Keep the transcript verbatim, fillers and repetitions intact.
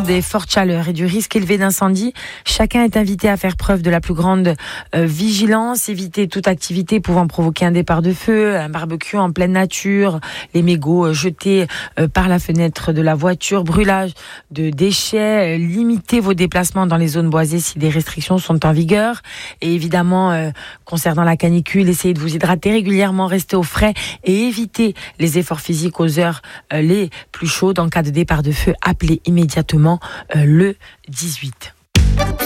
des fortes chaleurs et du risque élevé d'incendie, chacun est invité à faire preuve de la plus grande euh, vigilance, éviter toute activité pouvant provoquer un départ de feu, un barbecue en pleine nature, les mégots euh, jetés euh, par la fenêtre de la voiture, brûlage de déchets, euh, limiter vos déplacements dans les zones boisées si des restrictions sont en vigueur. Et évidemment, euh, concernant la canicule, essayez de vous hydrater régulièrement, rester au frais et éviter les efforts physiques aux heures euh, les plus chaudes. En cas de départ de feu, appelez immédiatement euh, le dix-huit.